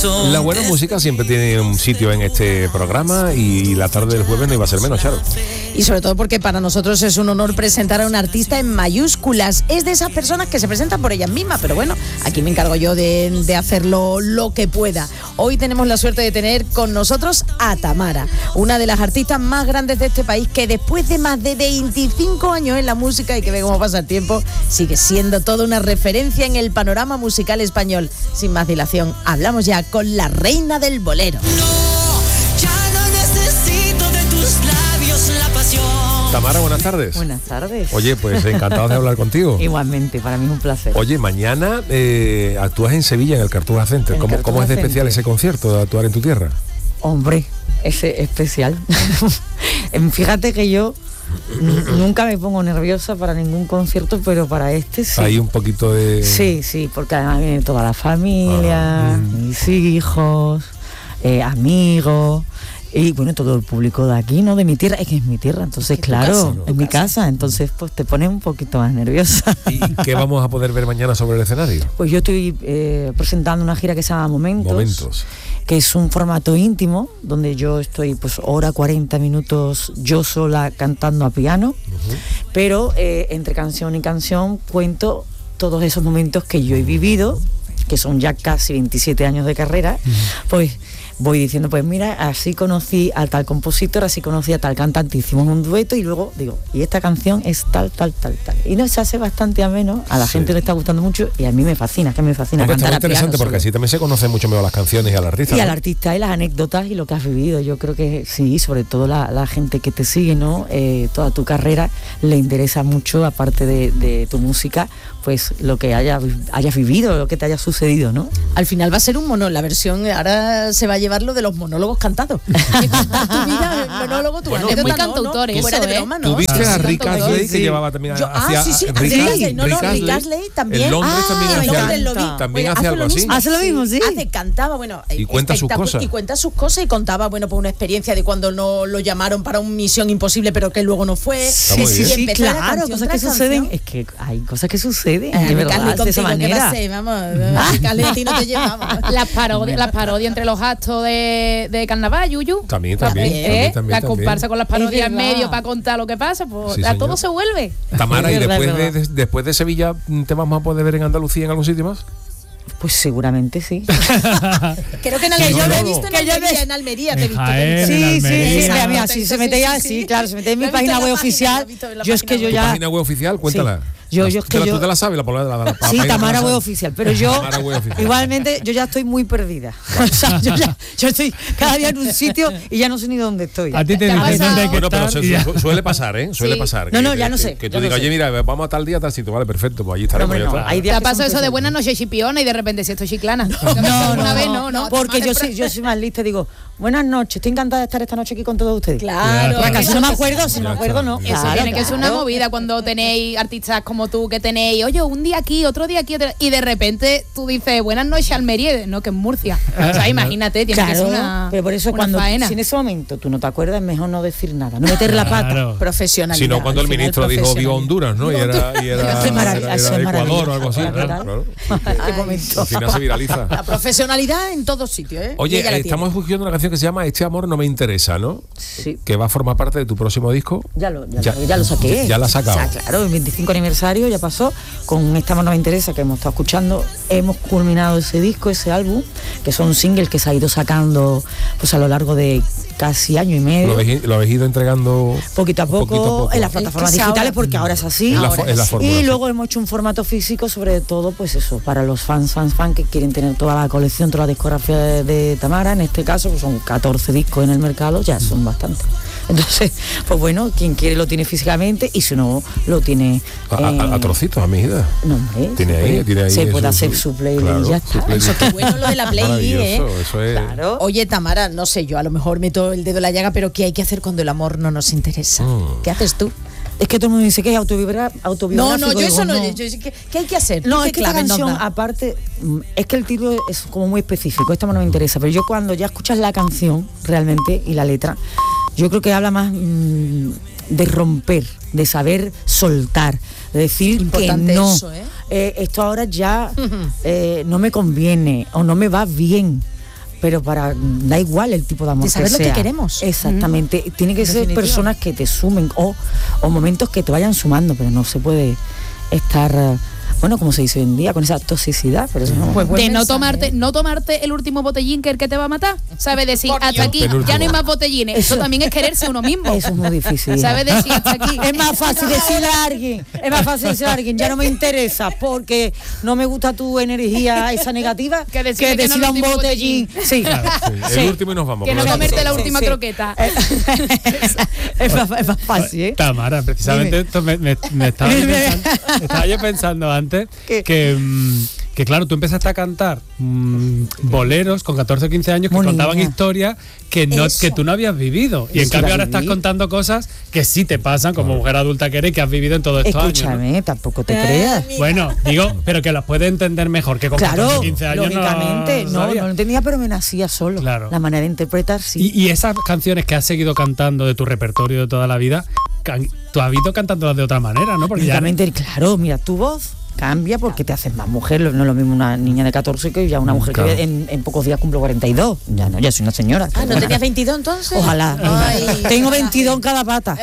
La buena música siempre tiene un sitio en este programa y la tarde del jueves no iba a ser menos, Charo. Y sobre todo porque para nosotros es un honor presentar a un artista en mayúsculas. Es de esas personas que se presentan por ellas mismas, pero bueno, aquí me encargo yo de hacerlo lo que pueda. Hoy tenemos la suerte de tener con nosotros a Tamara, una de las artistas más grandes de este país, que después de más de 25 años en la música y que ve cómo pasa el tiempo, sigue siendo toda una referencia en el panorama musical español. Sin más dilación, hablamos ya con la reina del bolero. Tamara, buenas tardes. Buenas tardes. Oye, pues encantado de hablar contigo. Igualmente, para mí es un placer. Oye, mañana actúas en Sevilla, en el Cartuja Center. ¿Cómo es de especial ese concierto de actuar en tu tierra? Hombre, ese especial. Fíjate que yo nunca me pongo nerviosa para ningún concierto, pero para este sí. Hay un poquito de... Sí, porque además viene toda la familia, mis hijos, amigos... Y bueno, todo el público de aquí, ¿no? De mi tierra, es que es mi tierra, entonces claro, es mi casa, entonces pues te pones un poquito más nerviosa. ¿Y qué vamos a poder ver mañana sobre el escenario? Pues yo estoy presentando una gira que se llama Momentos, que es un formato íntimo, donde yo estoy pues hora 40 minutos yo sola cantando a piano, pero entre canción y canción cuento todos esos momentos que yo he vivido, que son ya casi 27 años de carrera, pues voy diciendo, pues mira, así conocí a tal compositor, así conocí a tal cantante, hicimos un dueto y luego digo, y esta canción es tal. Y no, se hace bastante ameno, a la gente le está gustando mucho y a mí me fascina, cantar a piano. Está interesante porque así también se conocen mucho mejor las canciones y al artista. Y al artista y las anécdotas y lo que has vivido. Yo creo que sí, sobre todo la gente que te sigue, ¿no? Toda tu carrera le interesa mucho, aparte de tu música, pues lo que hayas vivido, lo que te haya sucedido, ¿no? Al final va a ser un la versión, ahora se va a llevar lo de los monólogos cantados. Que contar tu vida, el monólogo, tu anécdota, muy cantautor, eso, fuera de broma, ¿no? ¿Tú viste a Rick Astley que llevaba también Rick Astley también. En Londres también hace algo así. Hace lo mismo, sí. Cantaba, bueno, y cuenta sus cosas. Y cuenta sus cosas y contaba, bueno, pues una experiencia de cuando no lo llamaron para una misión imposible, pero que luego no fue. Sí, claro, cosas que suceden. Es que hay cosas que suceden, de verdad, de esa manera. Rick Astley, a ti no te llevamos. Las parodias entre los actos de carnaval, Yuyu. También. La comparsa con las parodias en medio para contar lo que pasa, pues a todo se vuelve. Tamara, ¿y después de Sevilla te vamos a poder ver en Andalucía en algún sitio más? Pues seguramente sí. Creo que en Almería, yo lo he visto en Almería, te he visto. Sí, si se mete así, claro, se mete en mi página web oficial. Yo es que yo ya... ¿Página web oficial? Cuéntala. ¿Tú te la sabes? Sí, Tamara web oficial, pero yo igualmente yo ya estoy muy perdida. O sea, yo estoy cada día en un sitio y ya no sé ni dónde estoy. A ti te dicen dónde hay que estar. Pero suele pasar, ¿eh? Suele pasar. No, ya no sé. Que tú digas, oye, mira, vamos a tal día, a tal sitio, vale, perfecto, pues allí estaremos. ¿Te ha pasado eso de buenas noches chipiona y de repente si estoy chiclana? No, porque yo soy más lista, digo, buenas noches, estoy encantada de estar esta noche aquí con todos ustedes. Claro. Si no me acuerdo, no. Eso tiene que ser una movida cuando tenéis artistas como tú que tenéis, oye, un día aquí, otro día aquí, y de repente tú dices, buenas noches Almería, no, que es Murcia. O sea, imagínate, tiene que ser una pero por eso cuando faena. Si en ese momento tú no te acuerdas, es mejor no decir nada, no meter la pata. Profesionalidad. Sino cuando el ministro dijo viva Honduras, ¿no? Y era Ecuador o algo así. Claro. Al final se viraliza. La profesionalidad en todos sitios, ¿eh? Oye, estamos escuchando una canción que se llama Este amor no me interesa, ¿no? Sí. Que va a formar parte de tu próximo disco. Ya lo saqué. Ya la has sacado. O sea, claro, el 25 aniversario ya pasó. Con Este amor no me interesa, que hemos estado escuchando, hemos culminado ese disco, ese álbum, que son singles que se ha ido sacando pues a lo largo de casi año y medio. Lo habéis ido entregando poquito a poco en las plataformas digitales, porque ahora es así. Y luego hemos hecho un formato físico, sobre todo, pues eso, para los fans que quieren tener toda la colección, toda la discografía de Tamara. En este caso, pues son 14 discos en el mercado, ya son bastantes. Entonces, pues bueno, quien quiere lo tiene físicamente y si no, lo tiene... a trocitos, a medida. No, hombre. Tiene ahí se puede hacer su playlist, claro, ya está. Eso es bueno lo de la playlist, Eso es... Claro. Oye, Tamara, no sé, yo a lo mejor meto el dedo en la llaga, pero ¿qué hay que hacer cuando el amor no nos interesa? ¿Qué haces tú? Es que todo el mundo dice que es autobiográfico. No, yo eso no. ¿Qué hay que hacer? No, es que esta canción, aparte, es que el título es como muy específico, esto no me interesa, pero yo cuando ya escuchas la canción realmente y la letra, yo creo que habla más de romper, de saber soltar, de decir importante que no. Eso, esto ahora ya no me conviene o no me va bien. pero da igual el tipo de amor de saber que sea. Lo que queremos. Exactamente. Tiene que ser personas que te sumen o momentos que te vayan sumando, pero no se puede estar... Bueno, como se dice hoy en día, con esa toxicidad, pero eso no. Pues de no tomarte el último botellín que te va a matar. ¿Sabes decir hasta aquí? Ya no hay más botellines. Eso también es quererse uno mismo. Eso es muy difícil. ¿Sabes decir hasta aquí? Es más fácil decirle a alguien, ya no me interesa porque no me gusta tu energía esa negativa, que decirle a un botellín. Sí, claro, sí. El último y nos vamos. Que no comerte la última croqueta. Es más fácil, ¿eh? Tamara, precisamente esto me estaba yo pensando antes que claro, tú empezaste a cantar boleros con 14 o 15 años que contaban historias que tú no habías vivido. Y en cambio ahora estás contando cosas que sí te pasan como mujer adulta que eres, que has vivido en todos estos años. Escúchame, tampoco te creas. Bueno, digo, pero que las puedes entender mejor que con 14 o 15 años. Lógicamente, no lo entendía, pero me nacía solo. Claro. La manera de interpretar, sí. Y esas canciones que has seguido cantando de tu repertorio de toda la vida, tú has ido cantándolas de otra manera, ¿no? Porque claro, mira, tu voz cambia porque te haces más mujer. No es lo mismo una niña de 14 que ya una mujer que en pocos días cumplo 42. Ya soy una señora. ¿No tenías 22 entonces? Ojalá. Tengo 22 en cada pata.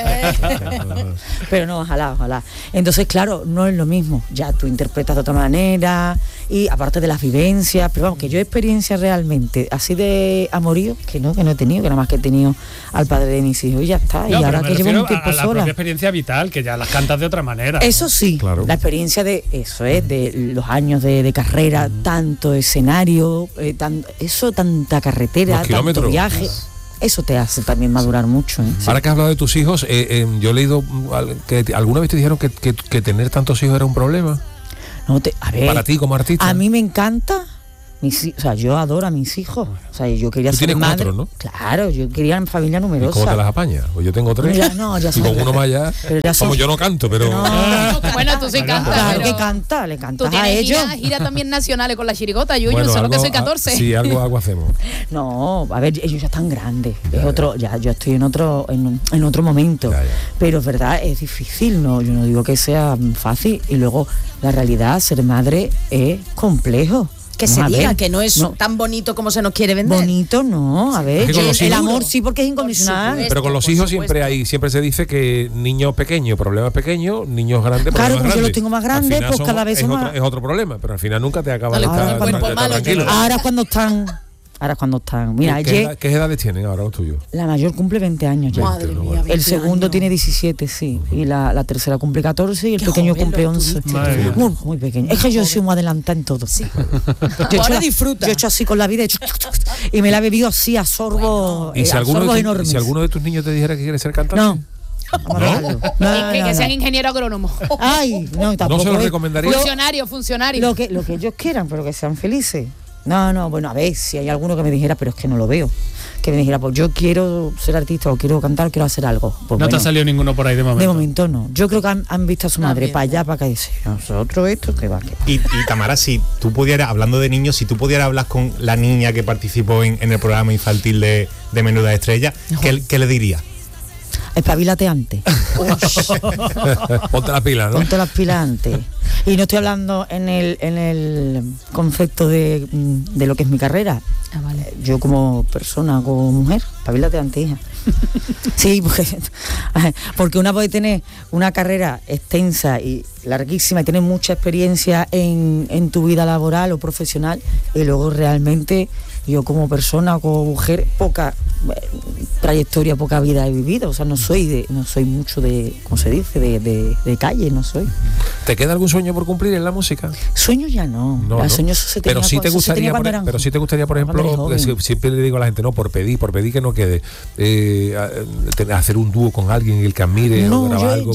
Pero no, ojalá. Entonces, claro, no es lo mismo. Ya tú interpretas de otra manera y aparte de las vivencias, pero vamos, que yo experiencia realmente así de amorío, que no he tenido, que nada más que he tenido al padre de mis hijos y ya está. Y ahora que llevo un tiempo sola. La propia experiencia vital, que ya las cantas de otra manera. Eso sí, claro. La experiencia de eso es de los años de carrera, tanto escenario, tanta carretera, tanto viaje. Eso te hace también madurar mucho, ¿eh? Ahora que has hablado de tus hijos, yo he leído que alguna vez te dijeron que tener tantos hijos era un problema. A ver, para ti como artista. A mí me encanta. Yo adoro a mis hijos. O sea, yo quería ser madre. 4, ¿no? Claro, yo quería una familia numerosa. ¿Y cómo te las apañas? Pues yo tengo 3. Ya y con uno más ya. Como yo no canto, pero. Bueno, tú sí cantas. Claro que canta, le cantas a ellos. Gira también nacionales con la chirigota, Yuyu, solo que soy 14. Sí, algo hacemos. No, a ver, ellos ya están grandes. Es otro, yo estoy en otro momento. Ya. Pero es verdad, es difícil, no, yo no digo que sea fácil. Y luego, la realidad, ser madre es complejo. Que se diga que no es tan bonito como se nos quiere vender. Bonito no, a ver, el amor sí, porque es incondicional. Pero con los hijos siempre se dice que niños pequeños, problemas pequeños, niños grandes, problemas grandes. Claro, yo los tengo más grandes, pues cada vez es otro problema, pero al final nunca te acaba de estar tranquilo. Ahora cuando están. Mira, ¿Qué edades tienen ahora los tuyos? La mayor cumple 20 años ya. Madre mía, el segundo tiene 17, sí. Y la tercera cumple 14 y el pequeño cumple 11. Muy pequeño. Es que yo soy muy adelantada en todo. Sí. Ahora disfruta. Yo he hecho así con la vida y me la he bebido así a sorbo. ¿Y si alguno de tus niños te dijera que quiere ser cantante? No. Que sean ingeniero agrónomo. Ay, no, tampoco. ¿No se lo recomendaría? Funcionario. Lo que ellos quieran, pero que sean felices. No, bueno, a ver, si hay alguno que me dijera, pero es que no lo veo, que me dijera, pues yo quiero ser artista o quiero cantar, quiero hacer algo. Pues no te ha salido ninguno por ahí de momento. De momento no. Yo creo que han visto a su madre para allá, para acá y dice, nosotros esto, que va. Y Tamara, si tú pudieras, hablando de niños, si tú pudieras hablar con la niña que participó en el programa infantil de Menuda Estrella, ¿qué le dirías? Espabilate antes. Ponte las pilas, ¿no? Ponte las pilas antes. Y no estoy hablando en el concepto de lo que es mi carrera. Vale. Yo como persona, como mujer, espabilate antes, hija. Sí, porque una puede tener una carrera extensa y larguísima y tener mucha experiencia en tu vida laboral o profesional y luego realmente yo como persona o como mujer poca trayectoria, poca vida he vivido, o sea, no soy mucho de, ¿cómo se dice? De calle, no soy. ¿Te queda algún sueño por cumplir en la música? Sueños ya no. Sueños se tenía, pero sí te gustaría, por ejemplo, siempre le digo a la gente, no, por pedir que no quede, hacer un dúo con alguien, el que admire, o grabar algo.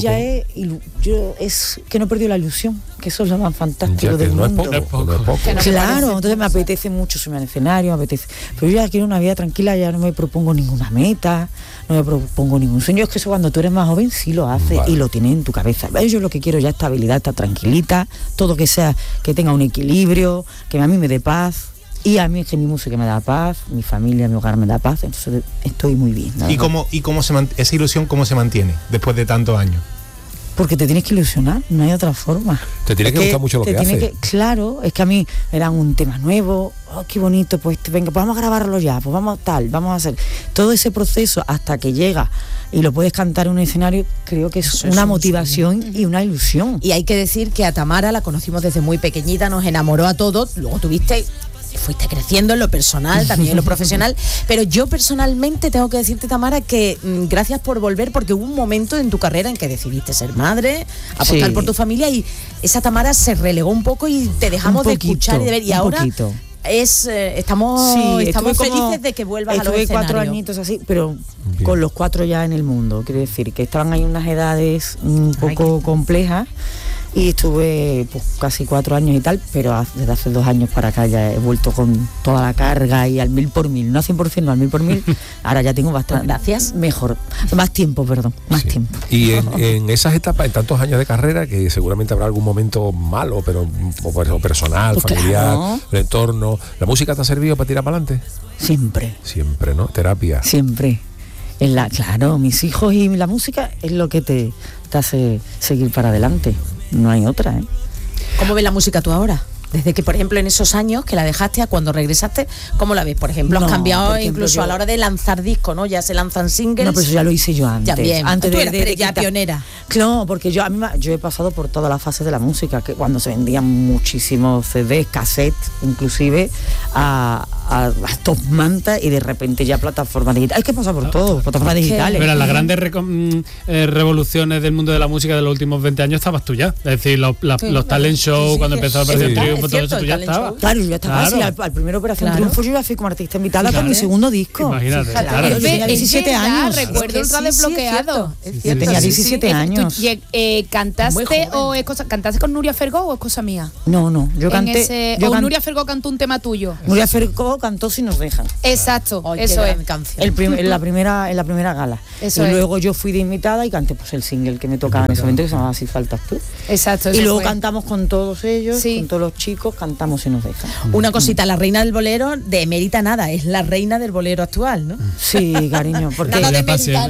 Es que no he perdido la ilusión, que eso es lo más fantástico del mundo. No es poco. Claro, entonces me apetece mucho subirme al escenario, me apetece, pero yo ya quiero una vida tranquila, ya no me propongo ninguna meta, no me propongo ningún sueño. Es que eso cuando tú eres más joven sí lo haces y lo tienes en tu cabeza. Yo lo que quiero ya es estabilidad, estar tranquilita, todo que sea, que tenga un equilibrio, que a mí me dé paz. Y a mí es que mi música me da paz, mi familia, mi hogar me da paz, entonces estoy muy bien. ¿Y cómo esa ilusión cómo se mantiene después de tantos años? Porque te tienes que ilusionar, no hay otra forma. Te tiene que gustar mucho lo que haces. Claro, es que a mí me dan un tema nuevo, qué bonito, pues venga, pues vamos a grabarlo ya, pues vamos a hacer todo ese proceso hasta que llega y lo puedes cantar en un escenario. Creo que es una motivación y una ilusión. Y hay que decir que a Tamara la conocimos desde muy pequeñita, nos enamoró a todos, luego fuiste creciendo en lo personal, también en lo profesional, pero yo personalmente tengo que decirte, Tamara, que gracias por volver, porque hubo un momento en tu carrera en que decidiste ser madre, apostar por tu familia, y esa Tamara se relegó un poco y te dejamos de escuchar y de ver, y ahora estamos felices de que vuelvas a los escenarios. Estuve 4 añitos así, pero con los 4 ya en el mundo, quiero decir, que estaban ahí unas edades un poco complejas. Y estuve pues, casi 4 años y tal, pero desde hace 2 años para acá ya he vuelto con toda la carga y al 1000 por 1000, no al 100%, no al 1000 por 1000. Ahora ya tengo bastante, gracias, más tiempo. Y en esas etapas, en tantos años de carrera, que seguramente habrá algún momento malo, pero personal, pues familiar, claro, el entorno, ¿la música te ha servido para tirar para adelante? Siempre, ¿no? Terapia. Siempre. Claro, mis hijos y la música es lo que te hace seguir para adelante. No hay otra, ¿eh? ¿Cómo ves la música tú ahora? Desde que, por ejemplo, en esos años que la dejaste a cuando regresaste, ¿cómo la ves? Por ejemplo, has cambiado incluso a la hora de lanzar discos, ¿no? Ya se lanzan singles. No, pero eso ya lo hice yo antes. Ya bien. Antes tú eres ya pionera. Claro, porque yo he pasado por todas las fases de la música, que cuando se vendían muchísimos CDs, cassettes, inclusive a top manta, y de repente ya plataformas digitales. Hay que pasar por todo, plataformas digitales. Pero las grandes revoluciones del mundo de la música de los últimos 20 años estabas tú ya. Es decir, los talent show, cuando empezó a aparecer el Triunfo, todo eso, tú ya estabas. Claro, yo ya estaba. Claro. Al primero Operación Triunfo yo ya fui como artista invitada con mi segundo disco. Imagínate. Claro. Yo tenía 17 años. Recuerdo Ultra Desbloqueado. Tenía 17 años. ¿Cantaste con Nuria Fergó o es cosa mía? No, yo canté. Nuria Fergó cantó un tema tuyo. Nuria Fergó cantó Si nos dejan. Exacto, eso es. En la primera gala. Eso y luego yo fui de invitada y canté pues el single que me tocaba en ese momento, que se llamaba Si faltas tú. Exacto. Y luego cantamos con todos ellos, con todos los chicos, cantamos Si nos dejan. Una cosita, la reina del bolero de emérita nada, es la reina del bolero actual, ¿no? Sí, cariño, porque nada de emérita,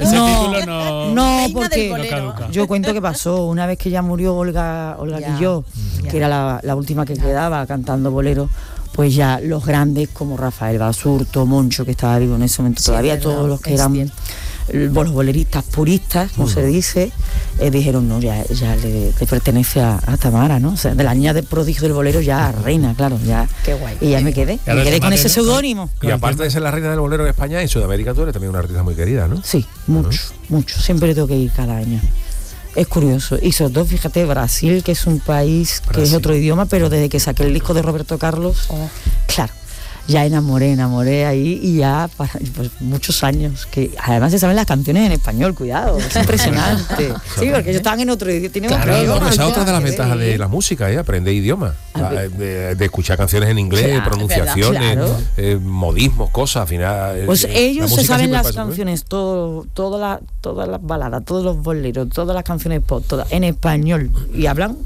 no, porque yo cuento que pasó una vez que ya murió Olga Guilló, que era la última que quedaba cantando bolero. Pues ya los grandes como Rafael Basurto, Moncho, que estaba vivo en ese momento, todavía todos los que eran los boleristas puristas, como se dice, dijeron, no, ya le pertenece a Tamara, ¿no? O sea, de la niña de prodigio del bolero ya reina, claro, ya. Qué guay. Y ya me quedé con ese seudónimo. Y aparte de ser la reina del bolero en España, en Sudamérica tú eres también una artista muy querida, ¿no? Sí, mucho. Siempre tengo que ir cada año. Es curioso. Y sobre todo, fíjate, Brasil, que es un país que es otro idioma, pero desde que saqué el disco de Roberto Carlos, claro, ya enamoré ahí, y ya pues, muchos años, que además se saben las canciones en español, cuidado, es impresionante. Sí, porque ellos estaban en otro idioma. Claro, esa es otra de las ventajas de la música, aprender idioma, de escuchar canciones en inglés, pronunciaciones, modismos, cosas, al final. Pues ellos se saben las canciones, todas las baladas, todos los boleros, todas las canciones pop, todas en español, y hablan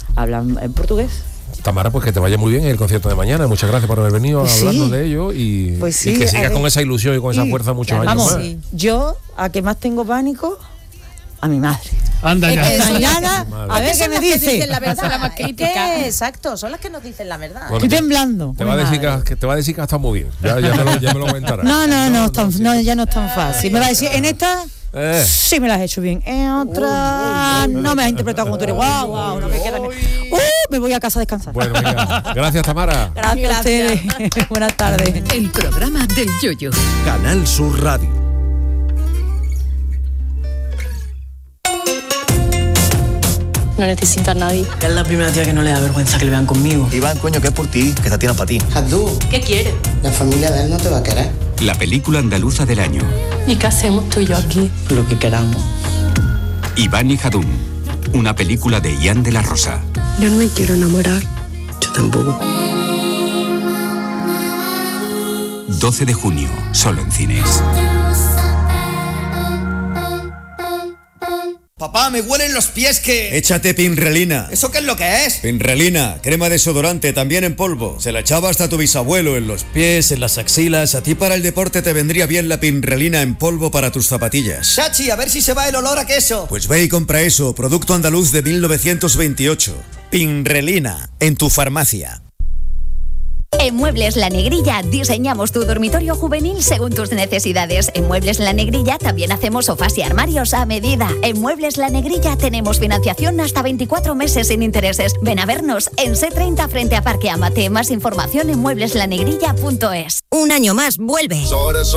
en portugués. Tamara, pues que te vaya muy bien en el concierto de mañana. Muchas gracias por haber venido a hablarnos de ello y que sigas con esa ilusión y con esa fuerza muchos años más. Yo, a que más tengo pánico, a mi madre. Anda ya. Mañana, a ver qué me dice. La verdad, exacto, son las que nos dicen la verdad. Bueno, estoy temblando. Te va a decir que ha estado muy bien. Ya me lo comentarás. No, ya no es tan fácil. Me va a decir, en esta... Sí me las he hecho bien. En otra no me has interpretado como tú eres. Wow, no me queda bien. Me voy a casa a descansar. Bueno, venga. Gracias, Tamara. Gracias a ustedes. Buenas tardes. El programa del Yoyo. Canal Sur Radio. No necesito a nadie. Es la primera tía que no le da vergüenza que le vean conmigo. Iván, coño, que es por ti, que esta tía no es para ti. Abdú, ¿qué quieres? La familia de él no te va a querer. La película andaluza del año. ¿Y qué hacemos tú y yo aquí? Lo que queramos. Iván y Jadún. Una película de Ian de la Rosa. Yo no me quiero enamorar. Yo tampoco. 12 de junio, solo en cines. Papá, me huelen los pies que... Échate Pinrelina. ¿Eso qué es lo que es? Pinrelina, crema desodorante, también en polvo. Se la echaba hasta tu bisabuelo en los pies, en las axilas. A ti para el deporte te vendría bien la Pinrelina en polvo para tus zapatillas. Chachi, a ver si se va el olor a queso. Pues ve y compra eso, producto andaluz de 1928. Pinrelina, en tu farmacia. En Muebles La Negrilla diseñamos tu dormitorio juvenil según tus necesidades. En Muebles La Negrilla también hacemos sofás y armarios a medida. En Muebles La Negrilla tenemos financiación hasta 24 meses sin intereses. Ven a vernos en C30 frente a Parque Amate. Más información en muebleslanegrilla.es. Un año más vuelve.